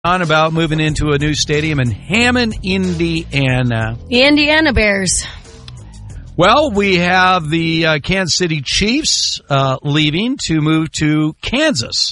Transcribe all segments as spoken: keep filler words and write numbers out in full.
On about moving into a new stadium in Hammond, Indiana. The Indiana Bears. Well, we have the uh, Kansas City Chiefs uh, leaving to move to Kansas.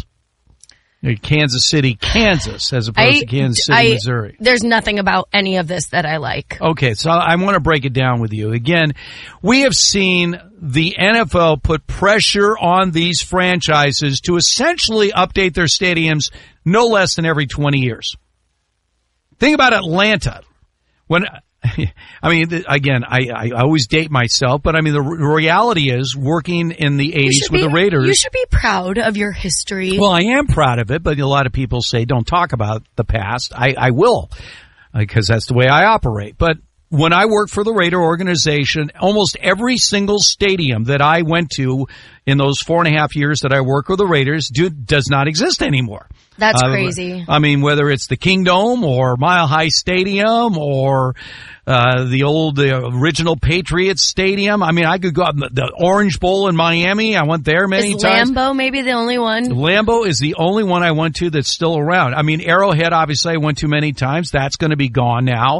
Kansas City, Kansas, as opposed I, to Kansas City, I, Missouri. There's nothing about any of this that I like. Okay, so I want to break it down with you. Again, we have seen the N F L put pressure on these franchises to essentially update their stadiums no less than every twenty years. Think about Atlanta. When I mean, again, I, I always date myself, but I mean, the reality is working in the eighties with be, the Raiders. You should be proud of your history. Well, I am proud of it, but a lot of people say don't talk about the past. I, I will, because that's the way I operate. But when I worked for the Raider organization, almost every single stadium that I went to in those four and a half years that I worked with the Raiders do, does not exist anymore. That's uh, crazy. I mean, whether it's the Kingdome or Mile High Stadium or uh the old the original Patriots Stadium. I mean, I could go out the, the Orange Bowl in Miami. I went there many is times. Lambeau maybe the only one? Lambeau is the only one I went to that's still around. I mean, Arrowhead, obviously, I went to many times. That's going to be gone now.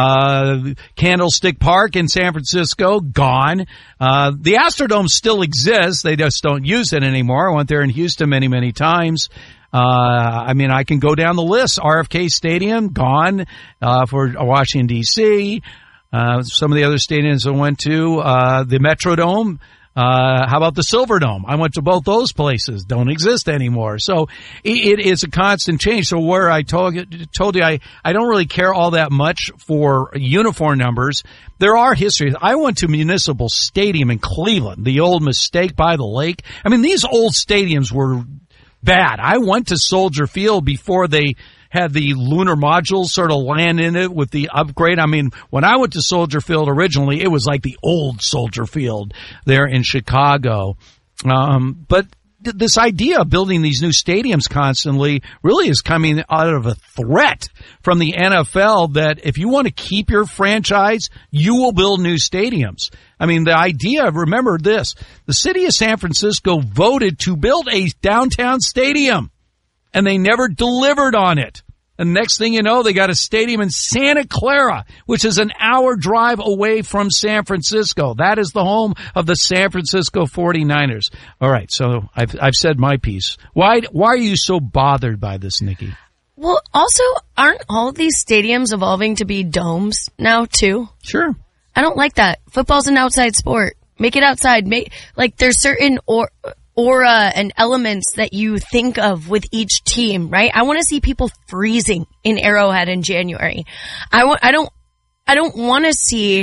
Uh Candlestick Park in San Francisco, gone. Uh the Astrodome still exists. They just don't use it anymore. I went there in Houston many, many times. Uh, I mean, I can go down the list. R F K Stadium, gone, uh, for Washington, D C Uh, some of the other stadiums I went to, uh, the Metrodome. Uh, how about the Silverdome? I went to both those places. Don't exist anymore. So it, it is a constant change. So where I told you, told you I, I don't really care all that much for uniform numbers. There are histories. I went to Municipal Stadium in Cleveland, the old Mistake by the Lake. I mean, these old stadiums were bad. I went to Soldier Field before they had the lunar modules sort of land in it with the upgrade. I mean, when I went to Soldier Field originally, it was like the old Soldier Field there in Chicago. Um, but th- this idea of building these new stadiums constantly really is coming out of a threat from the N F L that if you want to keep your franchise, you will build new stadiums. I mean, the idea, remember this, the city of San Francisco voted to build a downtown stadium, and they never delivered on it. And next thing you know, they got a stadium in Santa Clara, which is an hour drive away from San Francisco. That is the home of the San Francisco forty-niners. All right, so I've I've said my piece. Why why are you so bothered by this, Nikki? Well, also, aren't all of these stadiums evolving to be domes now, too? Sure. I don't like that. Football's an outside sport. Make it outside. Make like there's certain or, aura and elements that you think of with each team, right? I want to see people freezing in Arrowhead in January. I want. I don't. I don't want to see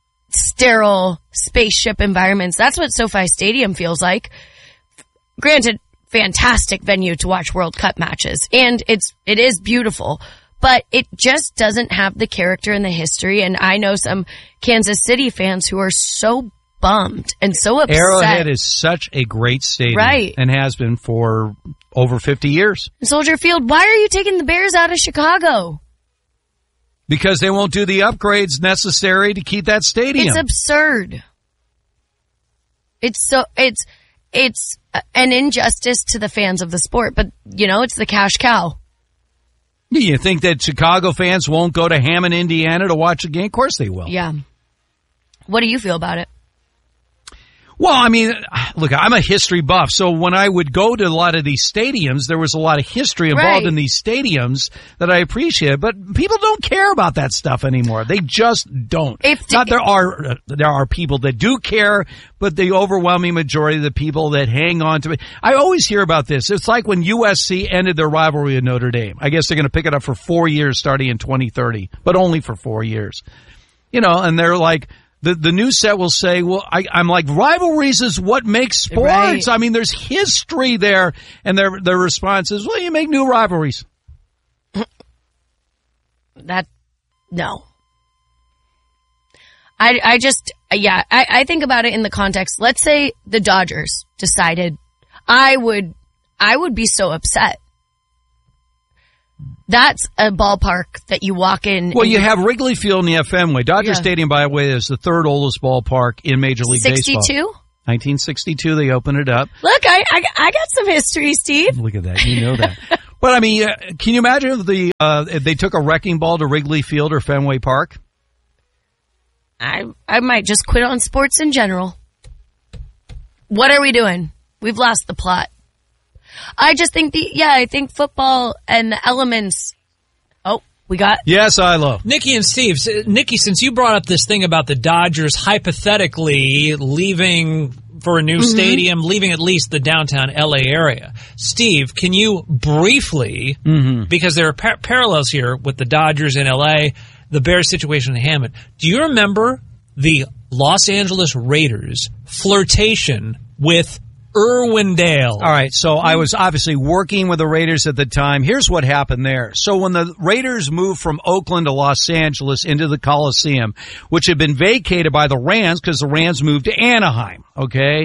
sterile spaceship environments. That's what SoFi Stadium feels like. Granted, fantastic venue to watch World Cup matches, and it's it is beautiful. But it just doesn't have the character and the history. And I know some Kansas City fans who are so bummed and so upset. Arrowhead is such a great stadium. Right. And has been for over fifty years. Soldier Field, why are you taking the Bears out of Chicago? Because they won't do the upgrades necessary to keep that stadium. It's absurd. It's so, it's, it's an injustice to the fans of the sport. But, you know, it's the cash cow. You think that Chicago fans won't go to Hammond, Indiana to watch a game? Of course they will. Yeah. What do you feel about it? Well, I mean, look, I'm a history buff, so when I would go to a lot of these stadiums, there was a lot of history involved right. in these stadiums that I appreciate, but people don't care about that stuff anymore. They just don't. If Not there are uh, there are people that do care, but the overwhelming majority of the people that hang on to it. I always hear about this. It's like when U S C ended their rivalry with Notre Dame. I guess they're going to pick it up for four years starting in twenty thirty, but only for four years. You know, and they're like, The the news set will say, well, I, I'm like, rivalries is what makes sports. Right. I mean, there's history there. And their their response is, well, you make new rivalries. That, no. I, I just, yeah, I, I think about it in the context. Let's say the Dodgers decided I would, I would be so upset. That's a ballpark that you walk in. Well, you have Wrigley Field and you have Fenway. Dodger yeah. Stadium, by the way, is the third oldest ballpark in Major League sixty-two? Baseball. nineteen sixty-two, they opened it up. Look, I, I, I got some history, Steve. Look at that. You know that. But I mean, uh, can you imagine if the uh, if they took a wrecking ball to Wrigley Field or Fenway Park? I I might just quit on sports in general. What are we doing? We've lost the plot. I just think the yeah, I think football and the elements. Oh, we got yes, I love Nikki and Steve. Nikki, since you brought up this thing about the Dodgers hypothetically leaving for a new mm-hmm. stadium, leaving at least the downtown L A area. Steve, can you briefly, mm-hmm. because there are par- parallels here with the Dodgers in L A, the Bears situation in Hammond. Do you remember the Los Angeles Raiders flirtation with Irwindale? All right, so I was obviously working with the Raiders at the time. Here's what happened there. So when the Raiders moved from Oakland to Los Angeles into the Coliseum, which had been vacated by the Rams because the Rams moved to Anaheim, okay?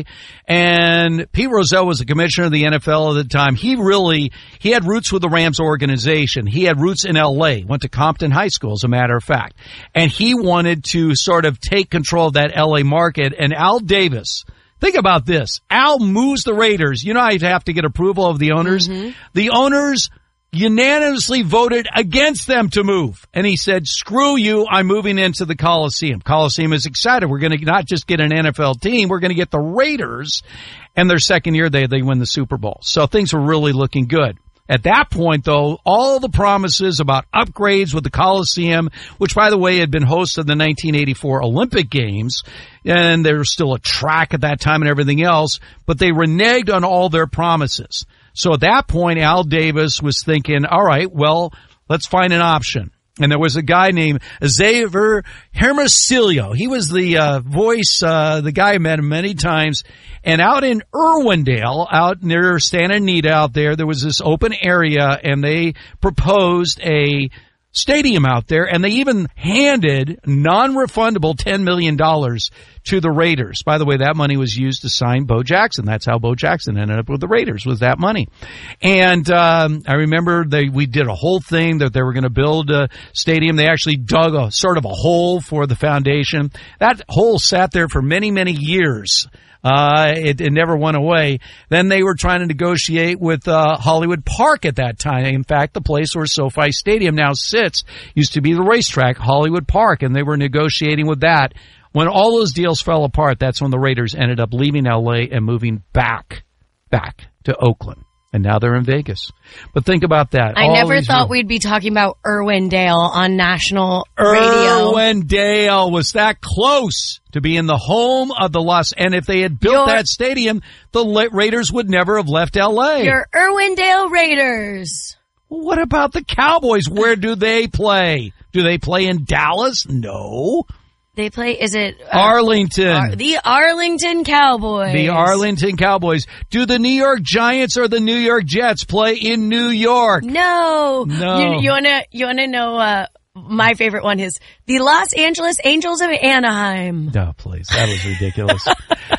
And Pete Rozelle was the commissioner of the N F L at the time. He really, he had roots with the Rams organization. He had roots in L A, went to Compton High School, as a matter of fact. And he wanted to sort of take control of that L A market. And Al Davis, think about this. Al moves the Raiders. You know how you have to get approval of the owners? Mm-hmm. The owners unanimously voted against them to move. And he said, screw you, I'm moving into the Coliseum. Coliseum is excited. We're going to not just get an N F L team, we're going to get the Raiders. And their second year, they, they win the Super Bowl. So things were really looking good. At that point, though, all the promises about upgrades with the Coliseum, which, by the way, had been host of the nineteen eighty-four Olympic Games, and there was still a track at that time and everything else, but they reneged on all their promises. So at that point, Al Davis was thinking, all right, well, let's find an option. And there was a guy named Xavier Hermosillo. He was the uh, voice, uh, the guy I met him many times. And out in Irwindale, out near Santa Anita out there, there was this open area, and they proposed a stadium out there, and they even handed non-refundable ten million dollars to the Raiders. By the way, that money was used to sign Bo Jackson. That's how Bo Jackson ended up with the Raiders, was that money. And um, I remember they we did a whole thing that they were going to build a stadium. They actually dug a sort of a hole for the foundation. That hole sat there for many, many years. Uh, it, it never went away. Then they were trying to negotiate with uh, Hollywood Park at that time. In fact, the place where SoFi Stadium now sits used to be the racetrack, Hollywood Park, and they were negotiating with that. When all those deals fell apart, that's when the Raiders ended up leaving L A and moving back, back to Oakland. And now they're in Vegas. But think about that. I all never thought re- we'd be talking about Irwindale on national radio. Irwindale was that close to being the home of the Los. And if they had built Your, that stadium, the Raiders would never have left L A. Your Irwindale Raiders. What about the Cowboys? Where do they play? Do they play in Dallas? No. They play, is it? Uh, Arlington. Ar- the Arlington Cowboys. The Arlington Cowboys. Do the New York Giants or the New York Jets play in New York? No. No. You, you wanna, you wanna know, uh, my favorite one is the Los Angeles Angels of Anaheim. No, please. That was ridiculous.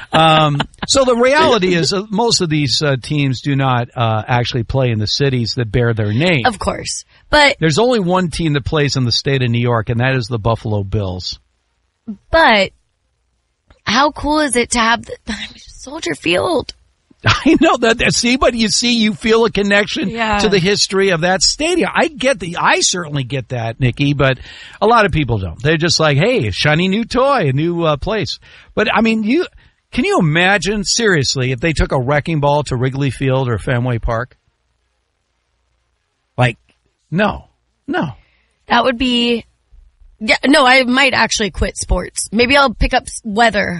um, so the reality is uh, most of these uh, teams do not uh, actually play in the cities that bear their name. Of course. But there's only one team that plays in the state of New York, and that is the Buffalo Bills. But how cool is it to have the Soldier Field? I know that. See, but you see, you feel a connection yeah. to the history of that stadium. I get the, I certainly get that, Nikki, but a lot of people don't. They're just like, hey, a shiny new toy, a new uh, place. But I mean, you can you imagine seriously if they took a wrecking ball to Wrigley Field or Fenway Park? Like, no, no. That would be. Yeah, no, I might actually quit sports. Maybe I'll pick up weather.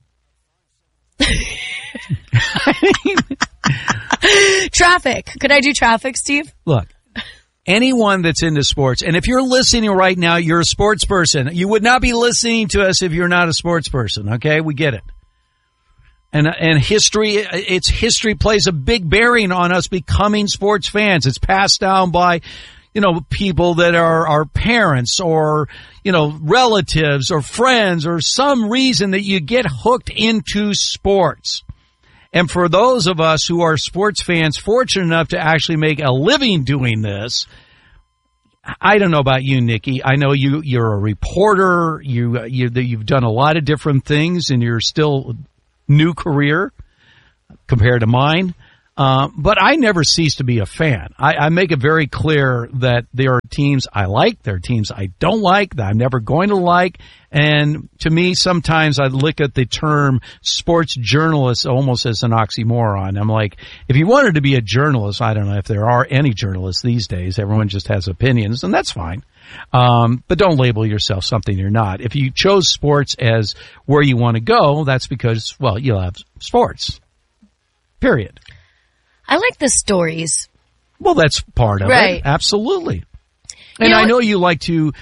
Traffic. Could I do traffic, Steve? Look, anyone that's into sports, and if you're listening right now, you're a sports person. You would not be listening to us if you're not a sports person, okay? We get it. And and history, it's history plays a big bearing on us becoming sports fans. It's passed down by, you know, people that are our parents or, you know, relatives or friends or some reason that you get hooked into sports. And for those of us who are sports fans, fortunate enough to actually make a living doing this, I don't know about you, Nikki. I know you, you're a reporter. You, you, you've done a lot of different things in your still new career compared to mine. Uh, but I never cease to be a fan. I, I make it very clear that there are teams I like, there are teams I don't like, that I'm never going to like. And to me, sometimes I look at the term sports journalist almost as an oxymoron. I'm like, if you wanted to be a journalist, I don't know if there are any journalists these days. Everyone just has opinions, and that's fine. Um, but don't label yourself something you're not. If you chose sports as where you want to go, that's because, well, you love sports. Period. I like the stories. Well, that's part of right. it. Absolutely. And you know, I know you like to,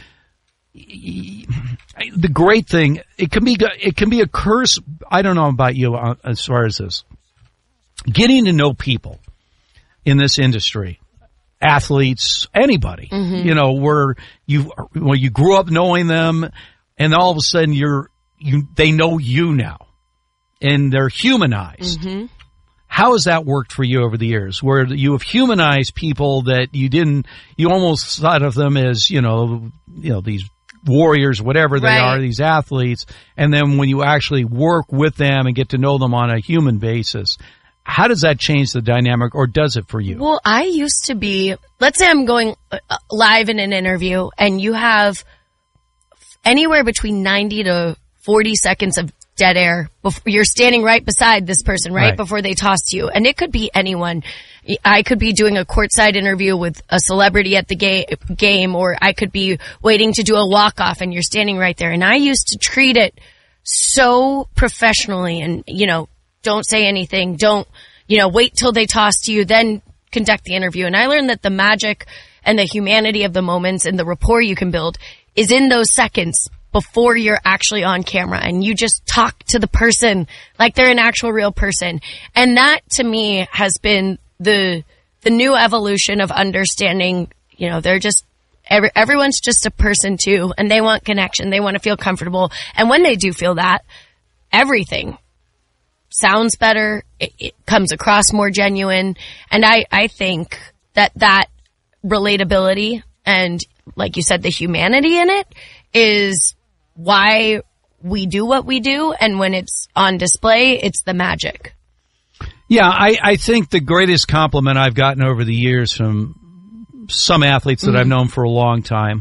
the great thing, it can be, it can be a curse. I don't know about you as far as this. Getting to know people in this industry, athletes, anybody, mm-hmm. you know, where you, well, you grew up knowing them and all of a sudden you're, you, they know you now and they're humanized. Mm-hmm. How has that worked for you over the years, where you have humanized people that you didn't, you almost thought of them as, you know, you know, these warriors, whatever they right. are, these athletes, and then when you actually work with them and get to know them on a human basis, how does that change the dynamic, or does it for you? Well, I used to be, let's say I'm going live in an interview and you have anywhere between ninety to forty seconds of dead air. You're standing right beside this person right, right before they toss you. And it could be anyone. I could be doing a courtside interview with a celebrity at the ga- game, or I could be waiting to do a walk-off and you're standing right there. And I used to treat it so professionally and, you know, don't say anything. Don't, you know, wait till they toss to you, then conduct the interview. And I learned that the magic and the humanity of the moments and the rapport you can build is in those seconds before you're actually on camera, and you just talk to the person like they're an actual real person. And that to me has been the, the new evolution of understanding, you know, they're just, every, everyone's just a person too, and they want connection. They want to feel comfortable. And when they do feel that, everything sounds better. It, it comes across more genuine. And I, I think that that relatability and, like you said, the humanity in it is why we do what we do, and when it's on display, it's the magic. Yeah, I, I think the greatest compliment I've gotten over the years from some athletes that mm-hmm. I've known for a long time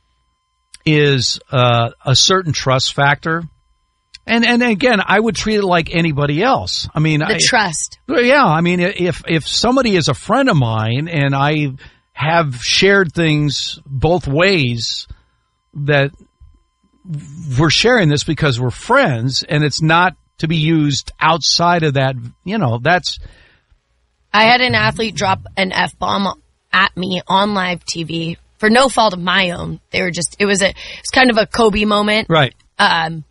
is uh, a certain trust factor. And and again, I would treat it like anybody else. I mean, the I, trust. Yeah, I mean, if if somebody is a friend of mine and I have shared things both ways, that we're sharing this because we're friends, and it's not to be used outside of that, you know, that's... I had an athlete drop an F-bomb at me on live T V for no fault of my own. They were just, it was a, it was kind of a Kobe moment. Right. Um,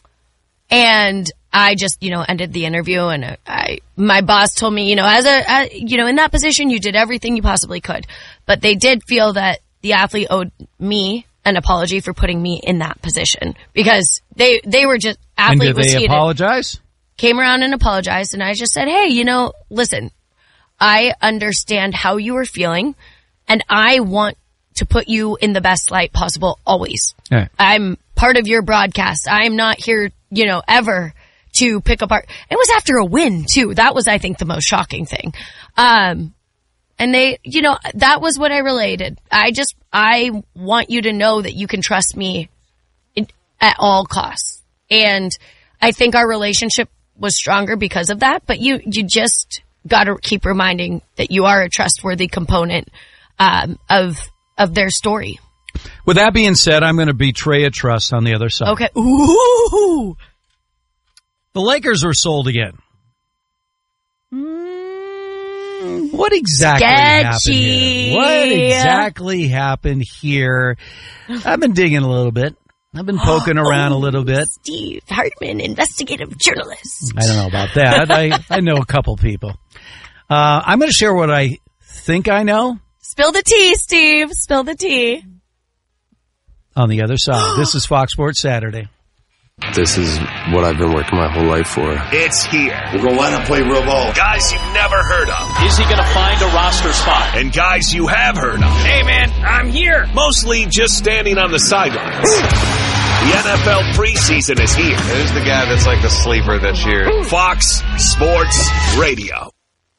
and I just, you know, ended the interview, and I, my boss told me, you know, as a, as, you know, in that position, you did everything you possibly could. But they did feel that the athlete owed me an apology for putting me in that position, because they, they were just, athlete and did was they heated. Apologize? Came around and apologized, and I just said, hey, you know, listen, I understand how you were feeling, and I want to put you in the best light possible always. Right. I'm part of your broadcast. I'm not here, you know, ever to pick apart. It was after a win too. That was, I think, the most shocking thing. Um, and they, you know, that was what I related. I just, I want you to know that you can trust me in, at all costs. And I think our relationship was stronger because of that, but you, you just got to keep reminding that you are a trustworthy component, um, of, of their story. With that being said, I'm going to betray a trust on the other side. Okay. Ooh. The Lakers are sold again. What exactly Sketchy. happened here? What exactly happened here? I've been digging a little bit. I've been poking around oh, a little bit. Steve Hartman, investigative journalist. I don't know about that. I, I know a couple people. Uh, I'm going to share what I think I know. Spill the tea, Steve. Spill the tea. On the other side. This is Fox Sports Saturday. This is what I've been working my whole life for. It's here. We're going to let him play real ball. Guys you've never heard of. Is he going to find a roster spot? And guys you have heard of. Hey, man, I'm here. Mostly just standing on the sidelines. The N F L preseason is here. Who's the guy that's like the sleeper this year? Fox Sports Radio.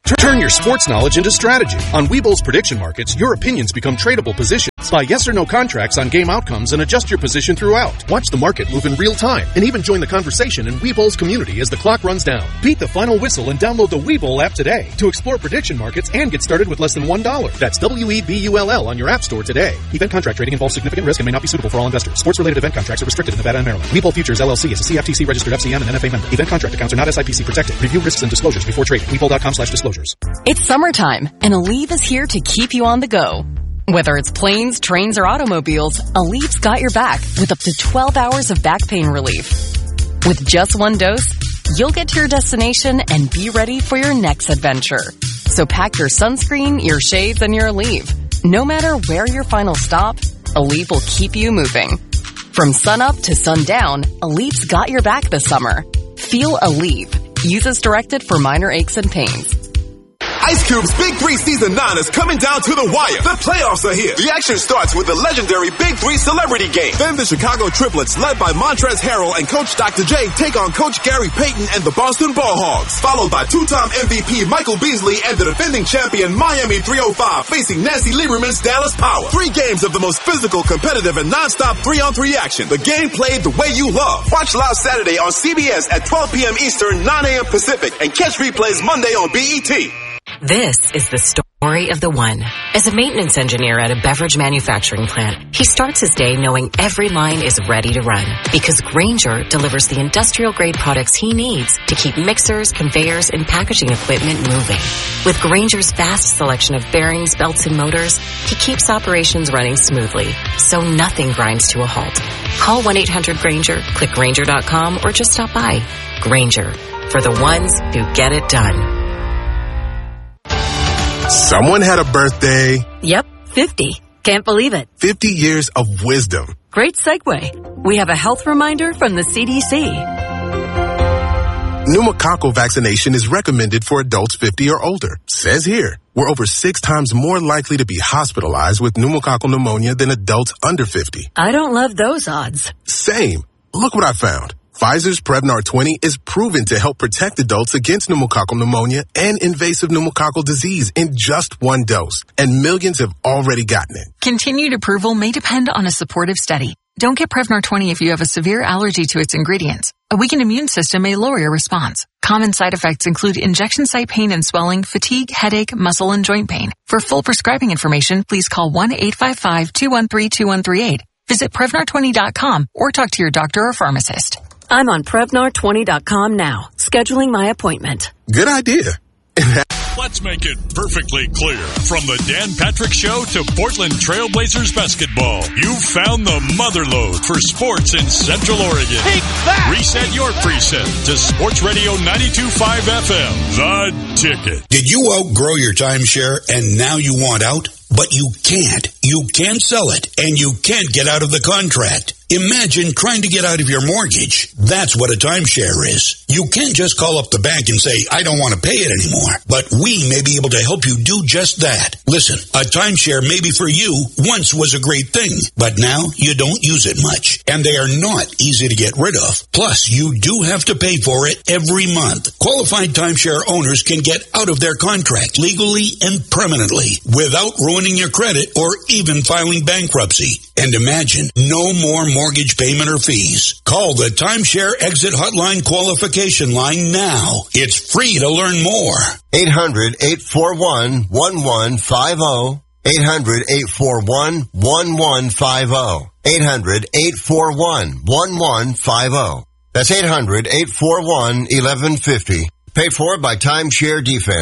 Turn your sports knowledge into strategy. On Webull's prediction markets, your opinions become tradable positions. Buy yes or no contracts on game outcomes and adjust your position throughout. Watch the market move in real time and even join the conversation in Webull's community as the clock runs down. Beat the final whistle and download the Webull app today to explore prediction markets and get started with less than one dollar. That's W E B U L L on your app store today. Event contract trading involves significant risk and may not be suitable for all investors. Sports-related event contracts are restricted in Nevada and Maryland. Webull Futures L L C is a C F T C-registered F C M and N F A member. Event contract accounts are not S I P C protected. Review risks and disclosures before trading. Webull.com slash disclosures. It's summertime, and Aleve is here to keep you on the go. Whether it's planes, trains, or automobiles, Aleve's got your back with up to twelve hours of back pain relief. With just one dose, you'll get to your destination and be ready for your next adventure. So pack your sunscreen, your shades, and your Aleve. No matter where your final stop, Aleve will keep you moving. From sunup to sundown, Aleve's got your back this summer. Feel Aleve. Use as directed for minor aches and pains. Ice Cube's Big Three Season nine is coming down to the wire. The playoffs are here. The action starts with the legendary Big Three Celebrity Game. Then the Chicago Triplets, led by Montrezl Harrell and Coach Doctor J, take on Coach Gary Payton and the Boston Ball Hogs. Followed by two-time M V P Michael Beasley and the defending champion Miami three oh five facing Nancy Lieberman's Dallas Power. Three games of the most physical, competitive, and non-stop three-on-three action. The game played the way you love. Watch live Saturday on C B S at twelve p.m. Eastern, nine a.m. Pacific, and catch replays Monday on B E T. This is the story of the one. As a maintenance engineer at a beverage manufacturing plant, he starts his day knowing every line is ready to run because Grainger delivers the industrial-grade products he needs to keep mixers, conveyors, and packaging equipment moving. With Grainger's vast selection of bearings, belts, and motors, he keeps operations running smoothly, so nothing grinds to a halt. Call one eight hundred Grainger, click Grainger dot com, or just stop by. Grainger, for the ones who get it done. Someone had a birthday. Yep, fifty. Can't believe it. fifty years of wisdom. Great segue. We have a health reminder from the C D C. Pneumococcal vaccination is recommended for adults fifty or older. Says here, we're over six times more likely to be hospitalized with pneumococcal pneumonia than adults under fifty. I don't love those odds. Same. Look what I found. Pfizer's Prevnar twenty is proven to help protect adults against pneumococcal pneumonia and invasive pneumococcal disease in just one dose, and millions have already gotten it. Continued approval may depend on a supportive study. Don't get Prevnar twenty if you have a severe allergy to its ingredients. A weakened immune system may lower your response. Common side effects include injection site pain and swelling, fatigue, headache, muscle, and joint pain. For full prescribing information, please call one eight five five, two one three, two one three eight. Visit Prevnar twenty dot com or talk to your doctor or pharmacist. I'm on Prevnar twenty dot com now, scheduling my appointment. Good idea. Let's make it perfectly clear. From the Dan Patrick Show to Portland Trailblazers basketball, you've found the motherlode for sports in Central Oregon. Take that! Reset your preset to Sports Radio ninety-two point five F M, The Ticket. Did you outgrow your timeshare and now you want out? But you can't. You can't sell it, and you can't get out of the contract. Imagine trying to get out of your mortgage. That's what a timeshare is. You can't just call up the bank and say, I don't want to pay it anymore. But we may be able to help you do just that. Listen, a timeshare maybe for you once was a great thing, but now you don't use it much. And they are not easy to get rid of. Plus, you do have to pay for it every month. Qualified timeshare owners can get out of their contract legally and permanently without ruining your credit or even filing bankruptcy. And imagine, no more mortgage payment or fees. Call the Timeshare Exit Hotline qualification line now. It's free to learn more. eight hundred, eight four one, one one five zero. eight hundred, eight four one, one one five zero. eight hundred, eight four one, one one five zero. That's eight hundred, eight four one, one one five zero. Paid for by Timeshare Defense.